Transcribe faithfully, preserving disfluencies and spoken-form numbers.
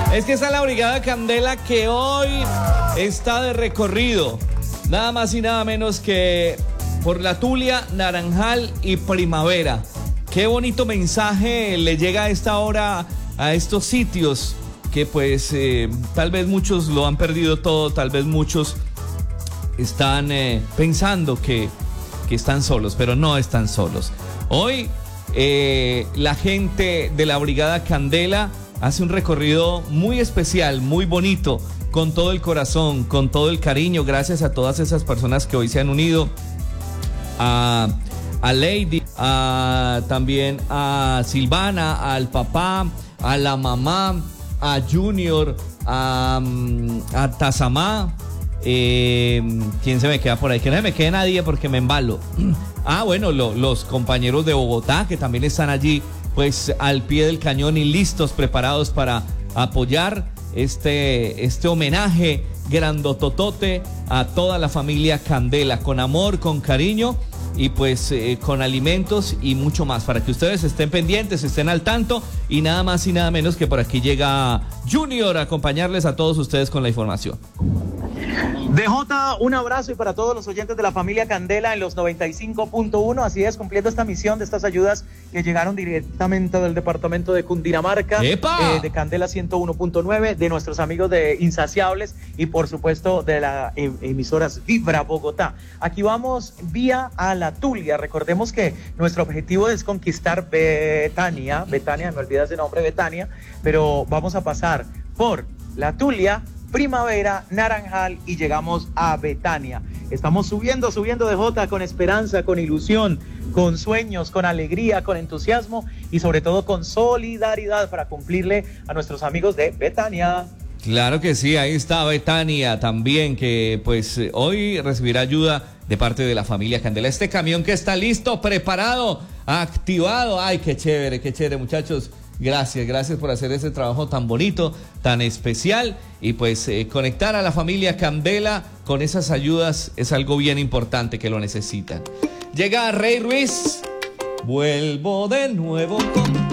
Es que esa es la Brigada Candela que hoy está de recorrido, nada más y nada menos que por La Tulia, Naranjal y Primavera. Qué bonito mensaje le llega a esta hora a estos sitios que pues eh, tal vez muchos lo han perdido todo, tal vez muchos están eh, pensando que, que están solos, pero no están solos. Hoy eh, la gente de la Brigada Candela hace un recorrido muy especial, muy bonito, con todo el corazón, con todo el cariño, gracias a todas esas personas que hoy se han unido, a, a Lady, a, también a Silvana, al papá, a la mamá, a Junior, a, a Tazamá. Eh, ¿Quién se me queda por ahí? Que no se me quede nadie porque me embalo. Ah, bueno, lo, los compañeros de Bogotá que también están allí pues al pie del cañón y listos, preparados para apoyar este, este homenaje grandototote a toda la familia Candela, con amor, con cariño y pues eh, con alimentos y mucho más, para que ustedes estén pendientes, estén al tanto, y nada más y nada menos que por aquí llega Junior a acompañarles a todos ustedes con la información. D J, un abrazo y para todos los oyentes de la familia Candela en los noventa y cinco punto uno, así es, cumpliendo esta misión de estas ayudas que llegaron directamente del departamento de Cundinamarca, eh, de Candela ciento uno punto nueve, de nuestros amigos de Insaciables y por supuesto de las eh, emisoras Vibra Bogotá. Aquí vamos vía a La Tulia. Recordemos que nuestro objetivo es conquistar Betania, Betania, me olvidas de nombre, Betania, pero vamos a pasar por La Tulia, Primavera, Naranjal y llegamos a Betania. Estamos subiendo, subiendo D J con esperanza, con ilusión, con sueños, con alegría, con entusiasmo y sobre todo con solidaridad para cumplirle a nuestros amigos de Betania. Claro que sí, ahí está Betania también, que pues hoy recibirá ayuda de parte de la familia Candela. Este camión que está listo, preparado, activado. Ay, qué chévere, qué chévere, muchachos. Gracias, gracias por hacer ese trabajo tan bonito, tan especial, y pues eh, conectar a la familia Candela con esas ayudas es algo bien importante que lo necesitan. Llega Rey Ruiz, vuelvo de nuevo con...